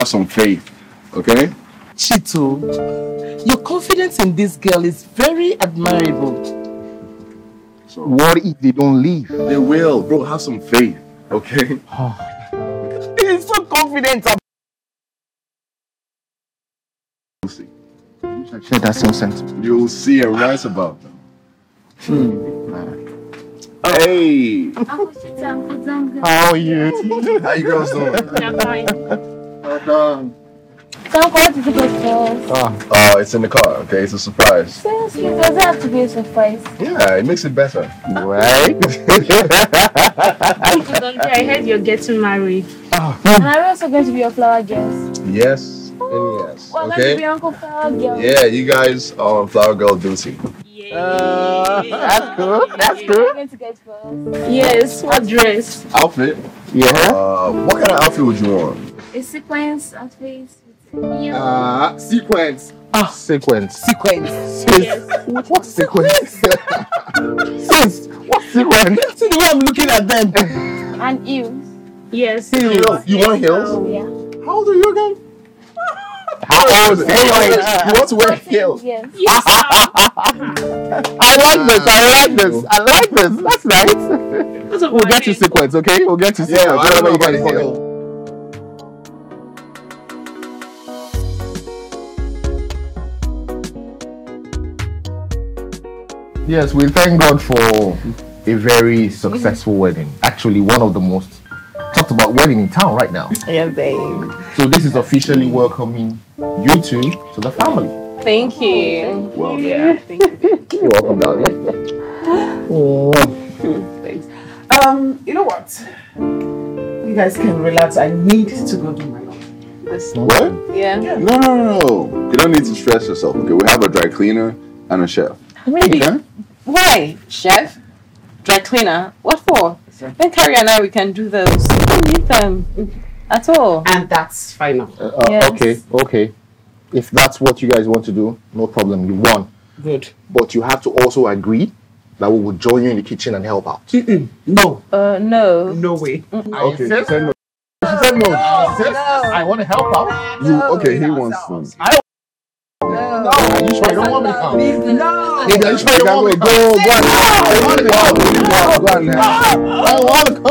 Have some faith, okay? Chito, your confidence in this girl is very admirable. So, What if they don't leave? they will, bro. Have some faith, okay? He's so confident. You'll see. Share that same sentiment. You'll see and write about them. Hey, How are you? how you girls doing? Well done. So what did you get first? It's in the car, okay? It's a surprise. Seriously, does it have to be a surprise? Yeah, it makes it better. Right? I heard you're getting married. And I'm also going to be your flower guest. Yes and yes, Well, I'm going to be okay? Uncle Flower Girl. Yeah, you guys are on Flower Girl duty. That's good. That's I'm good. going to get first. Yes, what dress? Outfit? Yeah. What kind of outfit would you want? A sequence at face. Sequence. Sequence. Sequence. What sequence? Sis, what sequence? See the way I'm looking at them. And heels. Yes. Heels. You want heels? Oh, yeah. How old are you again? How old? You want to wear heels? Yes. I like this. That's nice. We'll get to sequence, okay? We'll get to sequence. Yeah, I don't know about Whatever you heels. guys. Yes, we thank God for a very successful wedding. Actually, one of the most talked about wedding in town right now. Yeah, babe. So this is officially welcoming you two to the family. Thank you. Well, Yeah, thank you. You're welcome, darling. Thanks. You know what? You guys can relax. I need to go do my own. what? Yeah. No. You don't need to stress yourself, okay? We have a dry cleaner and a chef. Really? Okay? Why? Chef? Dry cleaner? What for? Then Carrie and I, we can do those. We don't need them at all. And that's final. Yes. Okay. If that's what you guys want to do, no problem. You won. Good. But you have to also agree that we will join you in the kitchen and help out. No. No. No way. Okay, she said no. She said no. She said, I want to help out. Okay, he wants to. No, are you sure you don't want me to come? No. Are you sure you don't want me to come? Go on now. I want to come.